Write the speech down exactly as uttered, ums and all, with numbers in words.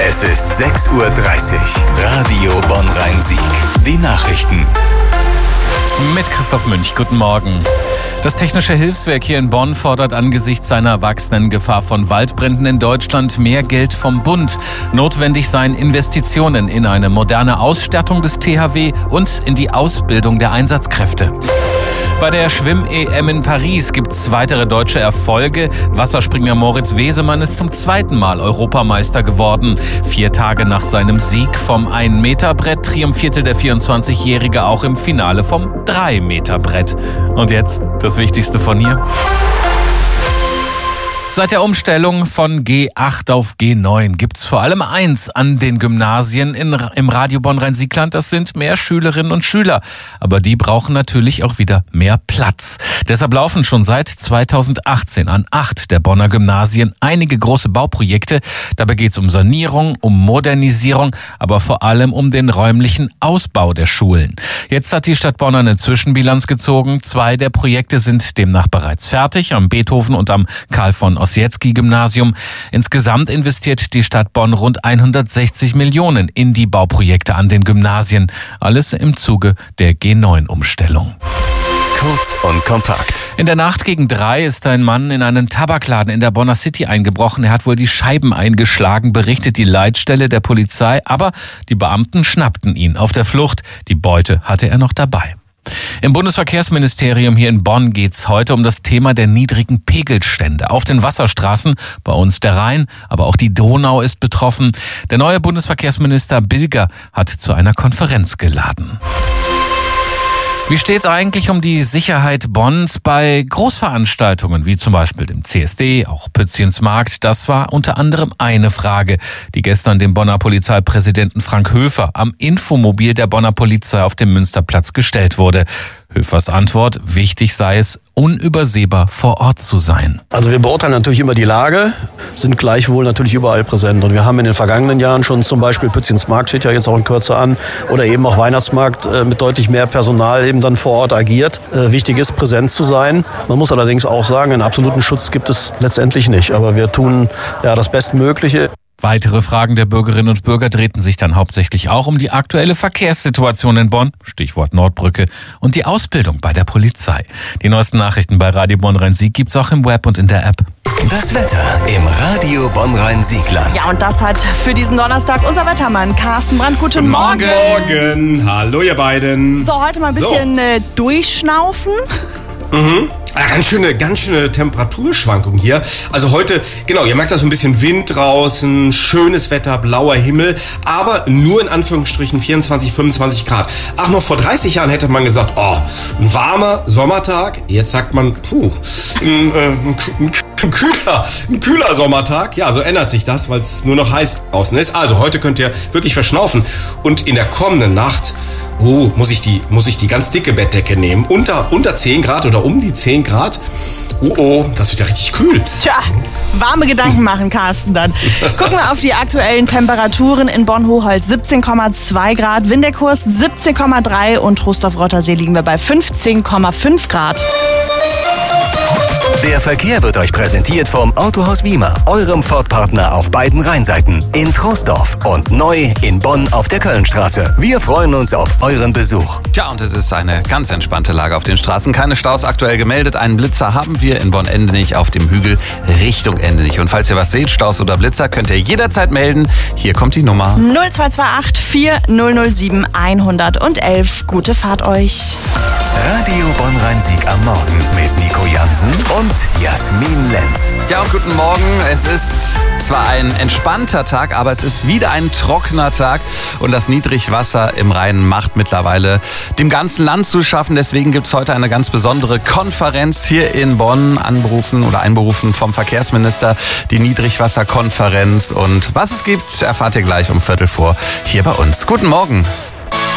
Es ist sechs Uhr dreißig. Radio Bonn-Rhein-Sieg. Die Nachrichten. Mit Christoph Münch. Guten Morgen. Das Technische Hilfswerk hier in Bonn fordert angesichts seiner wachsenden Gefahr von Waldbränden in Deutschland mehr Geld vom Bund. Notwendig seien Investitionen in eine moderne Ausstattung des T H W und in die Ausbildung der Einsatzkräfte. Bei der Schwimm-E M in Paris gibt es weitere deutsche Erfolge. Wasserspringer Moritz Wesemann ist zum zweiten Mal Europameister geworden. Vier Tage nach seinem Sieg vom ein Meter Brett triumphierte der vierundzwanzigjährige auch im Finale vom drei Meter Brett. Und jetzt das Wichtigste von hier. Seit der Umstellung von G acht auf G neun gibt's vor allem eins an den Gymnasien in, im Radio Bonn-Rhein-Siegland. Das sind mehr Schülerinnen und Schüler. Aber die brauchen natürlich auch wieder mehr Platz. Deshalb laufen schon seit zweitausendachtzehn an acht der Bonner Gymnasien einige große Bauprojekte. Dabei geht's um Sanierung, um Modernisierung, aber vor allem um den räumlichen Ausbau der Schulen. Jetzt hat die Stadt Bonn eine Zwischenbilanz gezogen. Zwei der Projekte sind demnach bereits fertig, am Beethoven und am Karl von Ossietzky-Gymnasium. Insgesamt investiert die Stadt Bonn rund hundertsechzig Millionen in die Bauprojekte an den Gymnasien. Alles im Zuge der G neun Umstellung. Kurz und kompakt. In der Nacht gegen drei ist ein Mann in einen Tabakladen in der Bonner City eingebrochen. Er hat wohl die Scheiben eingeschlagen, berichtet die Leitstelle der Polizei. Aber die Beamten schnappten ihn auf der Flucht. Die Beute hatte er noch dabei. Im Bundesverkehrsministerium hier in Bonn geht's heute um das Thema der niedrigen Pegelstände auf den Wasserstraßen. Bei uns der Rhein, aber auch die Donau ist betroffen. Der neue Bundesverkehrsminister Bilger hat zu einer Konferenz geladen. Wie steht's eigentlich um die Sicherheit Bonns bei Großveranstaltungen, wie zum Beispiel dem C S D, auch Pützchens Markt? Das war unter anderem eine Frage, die gestern dem Bonner Polizeipräsidenten Frank Höfer am Infomobil der Bonner Polizei auf dem Münsterplatz gestellt wurde. Höfers Antwort: Wichtig sei es, unübersehbar vor Ort zu sein. Also wir beurteilen natürlich immer die Lage, sind gleichwohl natürlich überall präsent. Und wir haben in den vergangenen Jahren schon zum Beispiel Pützchens Markt steht ja jetzt auch in Kürze an oder eben auch Weihnachtsmarkt äh, mit deutlich mehr Personal eben dann vor Ort agiert. Äh, wichtig ist, präsent zu sein. Man muss allerdings auch sagen, einen absoluten Schutz gibt es letztendlich nicht. Aber wir tun ja das Bestmögliche. Weitere Fragen der Bürgerinnen und Bürger drehten sich dann hauptsächlich auch um die aktuelle Verkehrssituation in Bonn, Stichwort Nordbrücke, und die Ausbildung bei der Polizei. Die neuesten Nachrichten bei Radio Bonn-Rhein-Sieg gibt's auch im Web und in der App. Das Wetter im Radio Bonn-Rhein-Siegland. Ja, und das hat für diesen Donnerstag unser Wettermann Carsten Brandt. Guten, Guten Morgen. Morgen. Hallo ihr beiden. So, heute mal ein bisschen so. äh, durchschnaufen. Mhm. Ja, ganz schöne, ganz schöne Temperaturschwankung hier. Also heute, genau, ihr merkt da so ein bisschen Wind draußen, schönes Wetter, blauer Himmel, aber nur in Anführungsstrichen vierundzwanzig, fünfundzwanzig Grad. Ach, noch vor dreißig Jahren hätte man gesagt, oh, ein warmer Sommertag. Jetzt sagt man, puh, ein, äh, ein, ein, ein kühler, ein kühler Sommertag. Ja, so ändert sich das, weil es nur noch heiß draußen ist. Also heute könnt ihr wirklich verschnaufen. Und in der kommenden Nacht, oh, muss ich die, muss ich die ganz dicke Bettdecke nehmen. Unter, unter zehn Grad oder um die zehn Grad. Oh, oh, das wird ja richtig kühl. Tja, warme Gedanken machen, Carsten, dann. Gucken wir auf die aktuellen Temperaturen in Bonn-Hochholz. siebzehn Komma zwei Grad, Windekurst siebzehn Komma drei und Trostorf-Rottersee liegen wir bei fünfzehn Komma fünf Grad. Der Verkehr wird euch präsentiert vom Autohaus Wiemer, eurem Ford-Partner auf beiden Rheinseiten, in Troisdorf und neu in Bonn auf der Kölnstraße. Wir freuen uns auf euren Besuch. Tja, und es ist eine ganz entspannte Lage auf den Straßen. Keine Staus aktuell gemeldet. Einen Blitzer haben wir in Bonn-Endenich auf dem Hügel Richtung Endenich. Und falls ihr was seht, Staus oder Blitzer, könnt ihr jederzeit melden. Hier kommt die Nummer. null zwei zwei acht vier null null sieben eins eins eins. Gute Fahrt euch. Radio Bonn-Rhein-Sieg am Morgen mit Nico Jansen und Jasmin Lenz. Ja, und guten Morgen. Es ist zwar ein entspannter Tag, aber es ist wieder ein trockener Tag. Und das Niedrigwasser im Rhein macht mittlerweile dem ganzen Land zu schaffen. Deswegen gibt es heute eine ganz besondere Konferenz hier in Bonn, anberufen oder einberufen vom Verkehrsminister, die Niedrigwasserkonferenz. Und was es gibt, erfahrt ihr gleich um Viertel vor hier bei uns. Guten Morgen.